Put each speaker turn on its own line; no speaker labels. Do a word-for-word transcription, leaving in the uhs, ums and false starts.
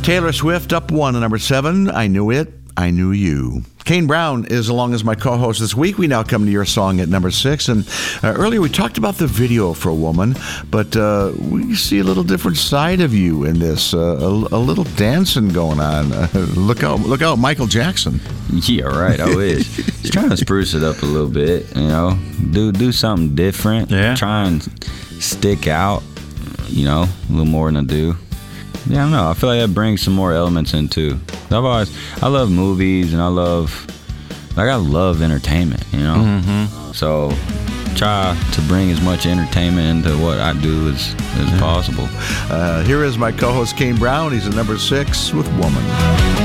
Taylor Swift up one at number seven. I Knew It, I Knew You. Kane Brown is along as my co-host this week. We now come to your song at number six. And uh, earlier we talked about the video for Woman, but uh, we see a little different side of you in this. Uh, a, a little dancing going on. Uh, look out, look out, Michael Jackson.
Yeah, right. I wish. Just trying to spruce it up a little bit, you know. Do do something different.
Yeah.
Try and stick out, you know, a little more than I do. Yeah, I don't know. I feel like that brings some more elements in too. I've always, I love movies and I love, like I love entertainment, you know?
Mm-hmm.
So try to bring as much entertainment into what I do as, as
yeah.
possible.
Uh, here is my co-host Kane Brown. He's at number six with Woman.